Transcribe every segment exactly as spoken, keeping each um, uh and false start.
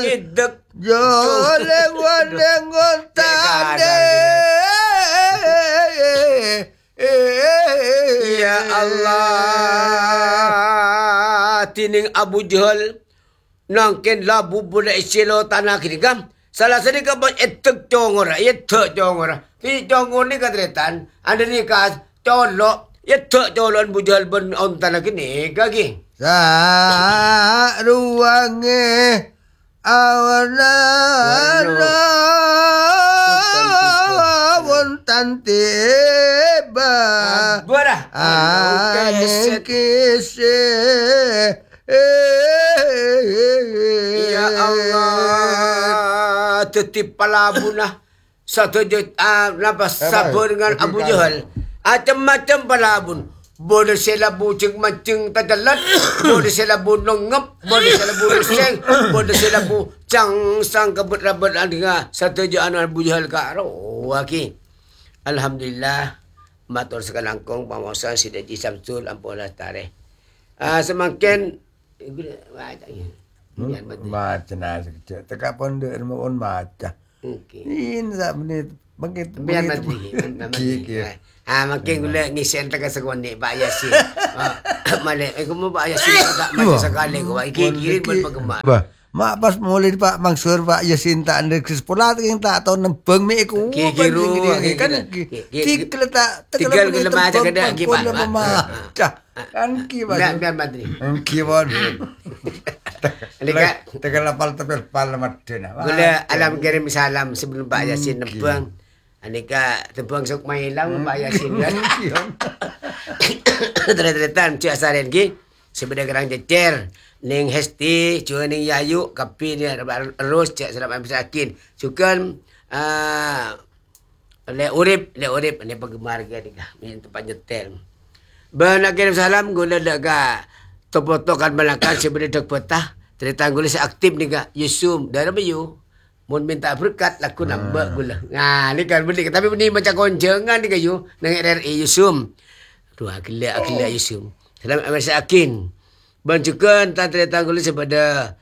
Idek. Joleng wanengon tande. Ya Allah. Tining Abu Jahal. Nangkin labu budak isilo tanah kini kam. Salah sini ka bang etek congora, etek congora. Ni congor ni katretan, ada ni kas colok, etek colon bujal ben on tanah kini kaki. Sa ruange awana wonten tiba. Buara. Ane kise. Ya Allah, tetip palabunah satu juta napa sabar dengan Abu Jahal. Macam-macam palabun. Boleh selabu ceng maceng tadalat, boleh selabu nongep, boleh selabu reseng, boleh selabu cang sang kebut rabat dengan satu juta Abu Jahal karo. Waki. Alhamdulillah, matur sekalangkong pamosan Sidaji Samsul ampunlah tarikh. Ah semakin Baca nasi kecil. Tekak pondok rumah pun baca. Okey. Ini tak menit. Begitu. Biar mati. Ah makin gula ngisen tak sekonik Pak Yasin. Malik aku mau Pak Yasin tak macam sekali ko. Iki-iki pun penggemar. Mak pas mulai Pak Mansur Pak Yasin tak ada sekolah yang tak tahu nembeng mi ku. Kikiru kan. Tikel tak tikel gula macam kada gimana. Kan ki Pak. Biar biar mati. Ki bon. Dekat tegal lapal tepel pal madena. Gula alam kirim salam sebelum Pak Yasin nembang. Anika tembang sok mai lang Pak Yasin kan. Terus-terusan cak saren ki sebedah gerang jecer. Ning Hesti, cua ning Yayu, kapi ni terus cak selamat bersakin. Sukan ah le urip, le urip ni penggemar ke ni kah. Ni tempat nyetel. Benak kirim salam gula dak ka topotokan Melaka sebelah dak petah. Cerita gula seaktif ni kah. Yusum, dari bayu. Mun minta berkat laku nambah gula. Nah, ni kan beli tapi ni macam konjengan ni kayu nang R R I Yusum. Aduh, gila gila Yusum. Selamat bersakin. Bancukan tak terletak gula sepada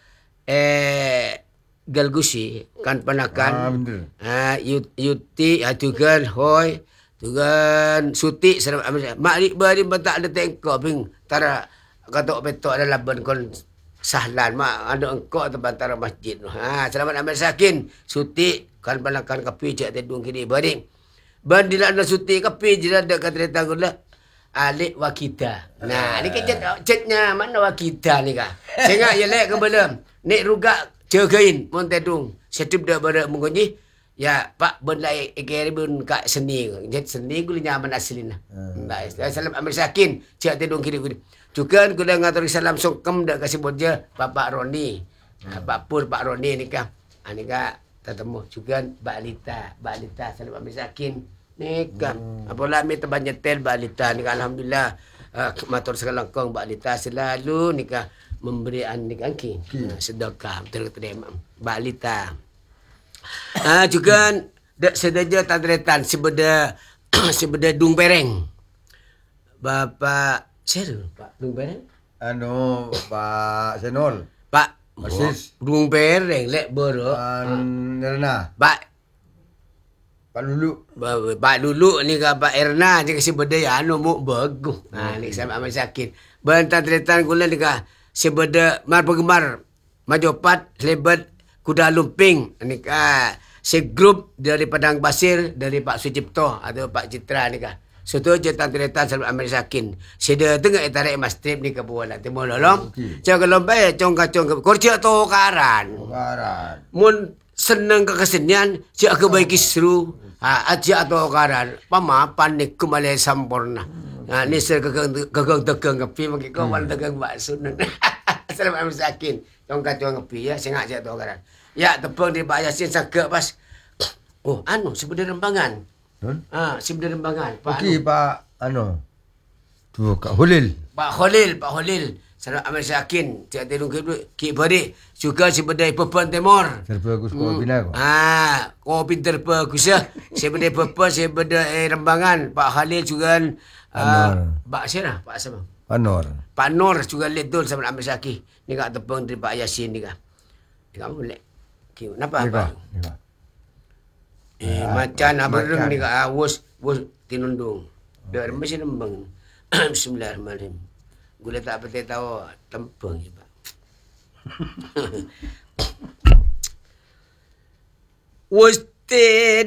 eh Galgusi kan panakan. Ah, betul. Ah, Yuti atukan hoi tugan suti selamat amat. Mak ri bari tak ada tengkok ping tara katok petok ada laban kon sahlan mak ada engkau tempat tara masjid. Ha selamat amat sakin suti kan panakan kapi cak tedung kini bari. Ban dila ada suti kapi jira ada kat terletak gula. Alik wakita. Nah, ni kecet cetnya mana wakita ni kah? Sehingga ya lek ke belum. Nek rugak jagain mun tedung. Setip dah pada mengunci. Ya, Pak ben lai ekeri bun kak seni. Jet seni guli nyaman aslina. Baik. Salam amir sakin. Cak tedung kiri guli. Juga gula ngatur salam songkem dak kasih boja Bapak Roni. Pak Pur Pak Roni ni kah. Ani kah tetemu juga Mbak Alita. Mbak Alita salam amir sakin. Nikah. Hmm. Apalah mi teban nyetel Mbak Alita nikah alhamdulillah. Uh, matur sekalangkong Mbak Alita selalu nikah memberian nikah ki. Hmm. Uh, sedekah betul terima Mbak Alita. Ah uh, juga dak sedaja tadretan sebeda sebeda dung pereng. Bapak Seru Pak dung pereng. Anu Pak Senol. Pak Persis. Dung pereng lek boro. An Nerna. Pak Pak Lulu. Pak Lulu ni ke Pak Erna dia kasi beda ya anu mu bagus. Ha ni sama amat sakit. Bantan tretan gula ni ka sebeda mar penggemar majopat lebat kuda lumping ni ka se grup dari Padang Basir dari Pak Sucipto atau Pak Citra ni ka. Soto cetan tretan sama amat sakin. Seda tengah tarik mas trip ni ka buala temo lolong. Jangan lomba cong kacong korcia to karan. Karan. Mun senang ke kesenian, siap kebaiki seru, ha, aja atau karan, pamapan ni kembali sampurna. Nah, ni ser kegang kegang tegang kepi, mungkin kau malah tegang bakso. Selamat bersakin, tongkat tuang kepi ya, sengak aja atau karan. Ya, tepung di Pak Yasin sagak pas. Oh, anu sebenarnya rembangan. Hmm? Ah, sebenarnya rembangan. Pak Okey, anu. Pak anu. Tu Kak Hulil. Pak Khalil, Pak Khalil. Selamat amat sakin. Cik Tedung Ki Bari. Juga sebedai Pepan Timur. Terbagus kopi nak. Ah, kopi terbagus ya. Sebedai Pepan, sebedai Rembangan. Pak Khalil juga. Uh, Pak Sina, Pak Sama. Pak Nur. Pak Nur juga letul sama amat sakin. Ni kat tepung dari Pak Yasin ni kah. Ni kamu boleh. Okey, napa Niko, apa? niko. Eh, Ah, macan apa macan. reng ni ka awus bus tinundung. Dia mesti nembang. Bismillahirrahmanirrahim. Gula tak pati tahu tempeng je pak. Wasti